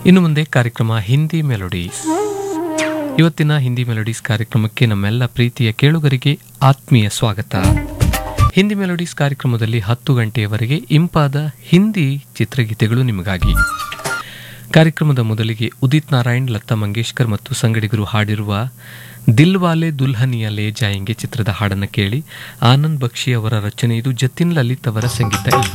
ಇನ್ನು ಮುಂದೆ ಕಾರ್ಯಕ್ರಮ ಹಿಂದಿ ಮೆಲೋಡೀಸ್. ಇವತ್ತಿನ ಹಿಂದಿ ಮೆಲೋಡೀಸ್ ಕಾರ್ಯಕ್ರಮಕ್ಕೆ ನಮ್ಮೆಲ್ಲ ಪ್ರೀತಿಯ ಕೇಳುಗರಿಗೆ ಆತ್ಮೀಯ ಸ್ವಾಗತ. ಹಿಂದಿ ಮೆಲೋಡೀಸ್ ಕಾರ್ಯಕ್ರಮದಲ್ಲಿ 10 ಗಂಟೆಯವರೆಗೆ ಇಂಪಾದ ಹಿಂದಿ ಚಿತ್ರಗೀತೆಗಳು ನಿಮಗಾಗಿ. ಕಾರ್ಯಕ್ರಮದ ಮೊದಲಿಗೆ ಉದಿತ್ ನಾರಾಯಣ್, ಲತಾ ಮಂಗೇಶ್ಕರ್ ಮತ್ತು ಸಂಗಡಿಗರು ಹಾಡಿರುವ ದಿಲ್ವಾಲೆ ದುಲ್ಹನಿಯಾ ಲೇ ಜಾಯೆಂಗೆ ಚಿತ್ರದ ಹಾಡನ್ನು ಕೇಳಿ. ಆನಂದ್ ಬಕ್ಷಿ ಅವರ ರಚನೆ ಇದು, ಜತಿನ್ ಲಲಿತ್ ಅವರ ಸಂಗೀತ.